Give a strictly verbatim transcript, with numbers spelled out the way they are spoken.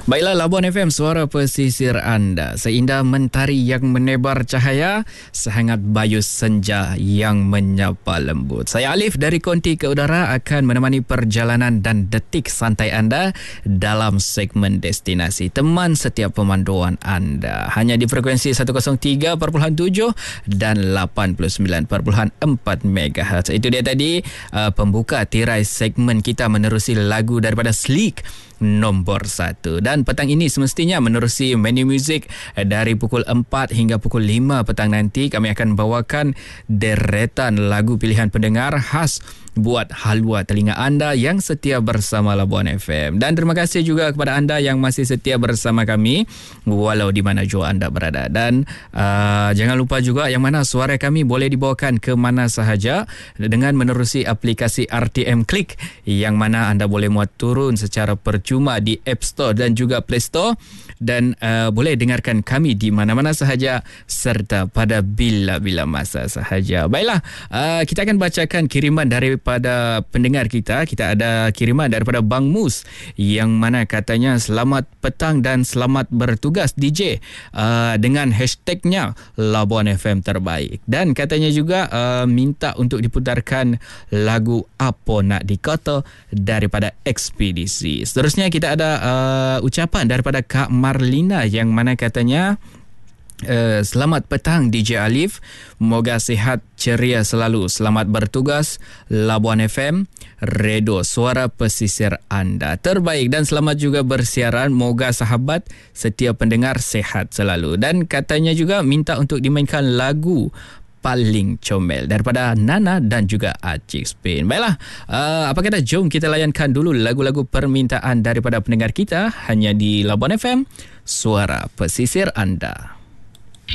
Baiklah, Labuan F M, suara pesisir anda. Seindah mentari yang menebar cahaya, sehangat bayu senja yang menyapa lembut. Saya Alif dari Konti ke Udara akan menemani perjalanan dan detik santai anda dalam segmen destinasi. Teman setiap pemanduan anda. Hanya di frekuensi seratus tiga perpuluhan tujuh dan lapan puluh sembilan perpuluhan empat megahertz. Itu dia tadi uh, pembuka tirai segmen kita menerusi lagu daripada Sleek nombor satu. Dan petang ini semestinya menerusi menu muzik dari pukul empat hingga pukul lima petang nanti. Kami akan bawakan deretan lagu pilihan pendengar khas buat halwa telinga anda yang setia bersama Labuan F M. Dan terima kasih juga kepada anda yang masih setia bersama kami walau di mana jua anda berada. Dan uh, jangan lupa juga yang mana suara kami boleh dibawakan ke mana sahaja dengan menerusi aplikasi R T M Click, yang mana anda boleh muat turun secara percuma di App Store dan juga Play Store, dan uh, boleh dengarkan kami di mana-mana sahaja serta pada bila-bila masa sahaja. Baiklah, uh, kita akan bacakan kiriman dari pada pendengar kita. Kita ada kiriman daripada Bang Mus yang mana katanya selamat petang dan selamat bertugas D J, uh, dengan hashtagnya Labuan F M terbaik, dan katanya juga uh, minta untuk diputarkan lagu Apa Nak Dikata daripada Ekspedisi. Seterusnya kita ada uh, ucapan daripada Kak Marlina yang mana katanya Uh, selamat petang D J Alif, moga sihat ceria selalu, selamat bertugas Labuan F M, redo suara pesisir anda terbaik, dan selamat juga bersiaran, moga sahabat setiap pendengar sehat selalu. Dan katanya juga minta untuk dimainkan lagu Paling Comel daripada Nana dan juga Acik Spain. Baiklah, uh, apa kata jom kita layankan dulu lagu-lagu permintaan daripada pendengar kita hanya di Labuan F M, suara pesisir anda.